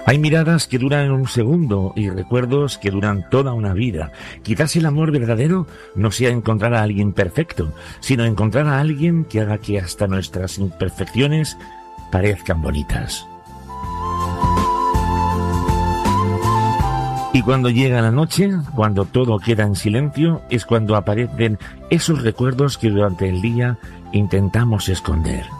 Hay miradas que duran un segundo y recuerdos que duran toda una vida. Quizás el amor verdadero no sea encontrar a alguien perfecto, sino encontrar a alguien que haga que hasta nuestras imperfecciones parezcan bonitas. Y cuando llega la noche, cuando todo queda en silencio, es cuando aparecen esos recuerdos que durante el día intentamos esconder.